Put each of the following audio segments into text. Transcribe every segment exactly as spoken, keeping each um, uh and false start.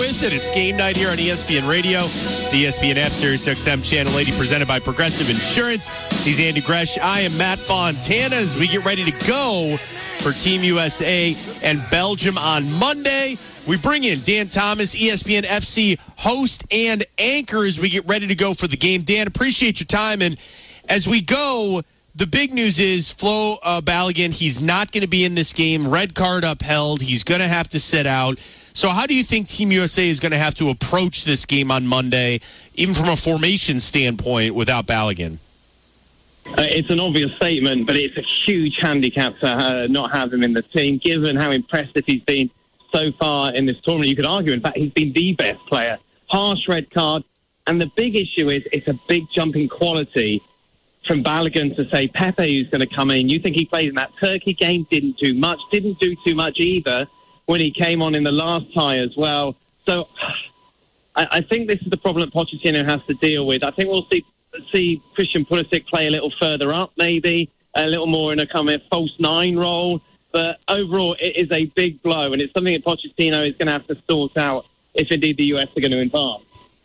with it. It's game night here on E S P N Radio, the E S P N app, Sirius X M Channel eighty, presented by Progressive Insurance. He's Andy Gresh. I am Matt Fontana as we get ready to go for Team U S A and Belgium on Monday. We bring in Dan Thomas, E S P N F C host and anchor, as we get ready to go for the game. Dan, appreciate your time. And as we go, the big news is Flo uh, Balogun, he's not going to be in this game. Red card upheld. He's going to have to sit out. So how do you think Team U S A is going to have to approach this game on Monday, even from a formation standpoint, without Balogun? Uh, it's an obvious statement, but it's a huge handicap to uh, not have him in the team, given how impressive he's been so far in this tournament. You could argue, in fact, he's been the best player. Harsh red card. And the big issue is it's a big jump in quality from Balogun to say Pepe, who's going to come in. You think he played in that Turkey game, didn't do much, didn't do too much either when he came on in the last tie as well. So I, I think this is the problem that Pochettino has to deal with. I think we'll see see Christian Pulisic play a little further up, maybe, a little more in a kind of false nine role. But overall, it is a big blow, and it's something that Pochettino is going to have to sort out if indeed the U S are going to advance.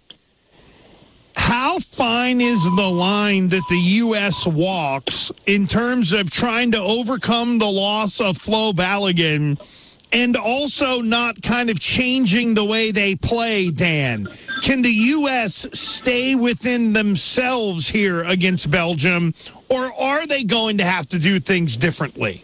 How fine is the line that the U S walks in terms of trying to overcome the loss of Flo Balogun and also not kind of changing the way they play, Dan? Can the U S stay within themselves here against Belgium, or are they going to have to do things differently?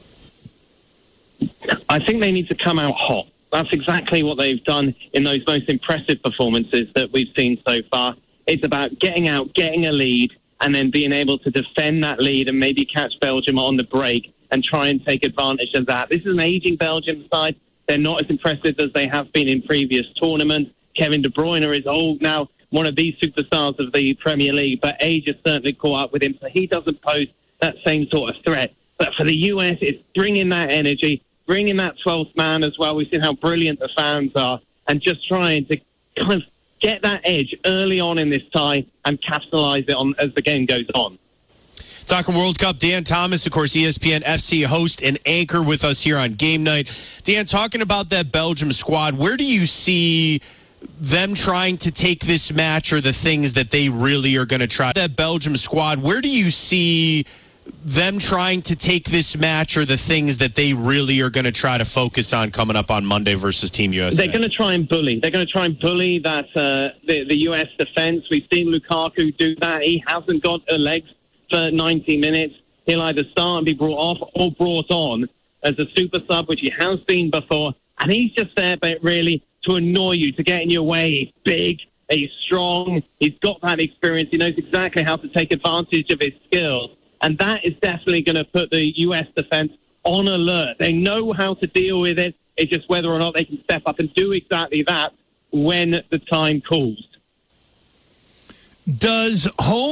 I think they need to come out hot. That's exactly what they've done in those most impressive performances that we've seen so far. It's about getting out, getting a lead, and then being able to defend that lead and maybe catch Belgium on the break and try and take advantage of that. This is an aging Belgium side. They're not as impressive as they have been in previous tournaments. Kevin De Bruyne is old now, one of these superstars of the Premier League, but age has certainly caught up with him, so he doesn't pose that same sort of threat. But for the U S, it's bringing that energy, bringing that twelfth man as well. We've seen how brilliant the fans are, and just trying to kind of get that edge early on in this tie and capitalize it on as the game goes on. Talking World Cup, Dan Thomas, of course, E S P N F C host and anchor with us here on Game Night. Dan, talking about that Belgium squad, where do you see them trying to take this match, or the things that they really are going to try? That Belgium squad, where do you see them trying to take this match, or the things that they really are going to try to focus on coming up on Monday versus Team U S A? They're going to try and bully. They're going to try and bully that uh, the, the U S defense. We've seen Lukaku do that. He hasn't got the legs for ninety minutes. He'll either start and be brought off or brought on as a super sub, which he has been before. And he's just there, but really to annoy you, to get in your way. He's big, he's strong, he's got that experience. He knows exactly how to take advantage of his skills. And that is definitely going to put the U S defense on alert. They know how to deal with it. It's just whether or not they can step up and do exactly that when the time calls. Does home